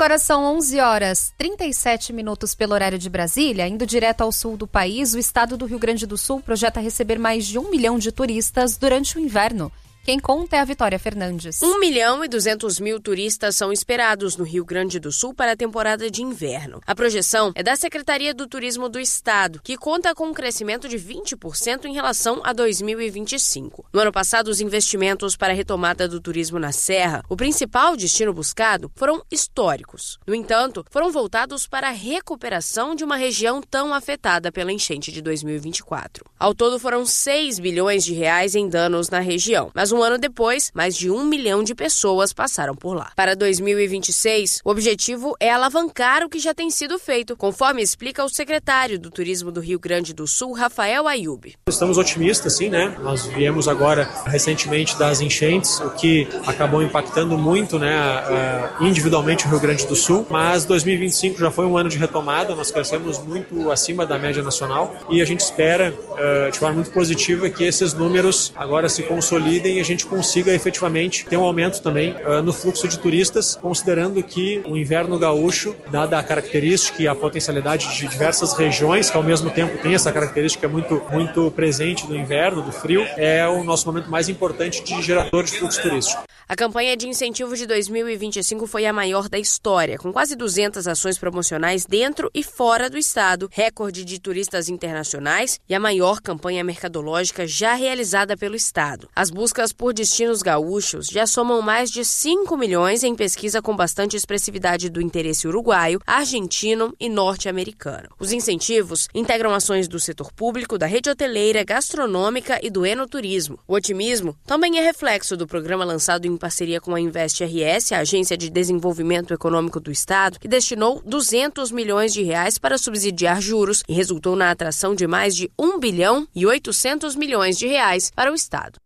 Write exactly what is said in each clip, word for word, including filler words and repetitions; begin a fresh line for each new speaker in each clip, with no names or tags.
Agora são onze horas e trinta e sete minutos pelo horário de Brasília. Indo direto ao sul do país, o estado do Rio Grande do Sul projeta receber mais de um milhão de turistas durante o inverno. Quem conta é a Vitória Fernandes.
Um milhão e duzentos mil turistas são esperados no Rio Grande do Sul para a temporada de inverno. A projeção é da Secretaria do Turismo do Estado, que conta com um crescimento de vinte por cento em relação a dois mil e vinte e cinco. No ano passado, os investimentos para a retomada do turismo na Serra, o principal destino buscado, foram históricos. No entanto, foram voltados para a recuperação de uma região tão afetada pela enchente de dois mil e vinte e quatro. Ao todo, foram seis bilhões de reais em danos na região, mas um ano depois, mais de um milhão de pessoas passaram por lá. Para dois mil e vinte e seis, o objetivo é alavancar o que já tem sido feito, conforme explica o secretário do Turismo do Rio Grande do Sul, Rafael Ayub.
Estamos otimistas, sim, né? Nós viemos agora, recentemente, das enchentes, o que acabou impactando muito, né, individualmente o Rio Grande do Sul, mas dois mil e vinte e cinco já foi um ano de retomada, nós crescemos muito acima da média nacional e a gente espera, de forma muito positiva, que esses números agora se consolidem e a gente consiga efetivamente ter um aumento também uh, no fluxo de turistas, considerando que o inverno gaúcho, dada a característica e a potencialidade de diversas regiões, que ao mesmo tempo tem essa característica muito, muito presente do inverno, do frio, é o nosso momento mais importante de gerador de fluxo turístico.
A campanha de incentivo de dois mil e vinte e cinco foi a maior da história, com quase duzentas ações promocionais dentro e fora do estado, recorde de turistas internacionais e a maior campanha mercadológica já realizada pelo estado. As buscas por destinos gaúchos já somam mais de cinco milhões em pesquisa com bastante expressividade do interesse uruguaio, argentino e norte-americano. Os incentivos integram ações do setor público, da rede hoteleira, gastronômica e do enoturismo. O otimismo também é reflexo do programa lançado em parceria com a Invest R S, a Agência de Desenvolvimento Econômico do Estado, que destinou duzentos milhões de reais para subsidiar juros e resultou na atração de mais de um bilhão e oitocentos milhões de reais para o Estado.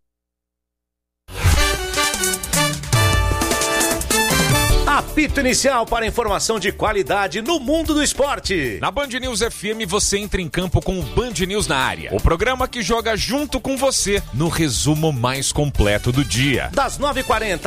Apito inicial para informação de qualidade no mundo do esporte.
Na Band News F M você entra em campo com o Band News na área. O programa que joga junto com você no resumo mais completo do dia.
Das nove e quarenta